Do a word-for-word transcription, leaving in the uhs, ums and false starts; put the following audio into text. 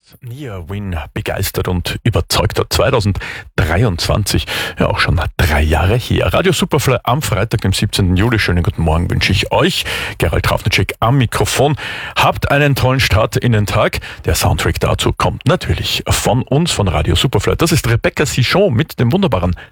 Nia Win begeistert und überzeugt hat. zwanzig dreiundzwanzig, ja auch schon drei Jahre her. Radio Superfly am Freitag, dem siebzehnten Juli. Schönen guten Morgen wünsche ich euch. Gerald Trafnicek am Mikrofon. Habt einen tollen Start in den Tag. Der Soundtrack dazu kommt natürlich von uns, von Radio Superfly. Das ist Rebecca Sichon mit dem wunderbaren